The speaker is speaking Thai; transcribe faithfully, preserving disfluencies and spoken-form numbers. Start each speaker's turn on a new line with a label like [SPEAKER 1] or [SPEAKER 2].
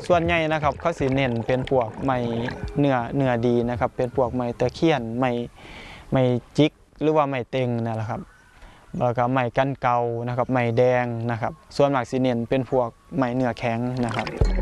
[SPEAKER 1] ส่วนใหญ่นะครับเขาสิเน้นเป็นพวกไม้เนื้อเนื้อดีนะครับเป็นพวกไม้ตะเคียนไม้ไม้จิกหรือว่าไม้เต็งนั่นแหละครับแล้วก็ไม้กันเกานะครับไม้แดงนะครับส่วนมากสิเน้นเป็นพวกไม้เนื้อแข็งนะครับ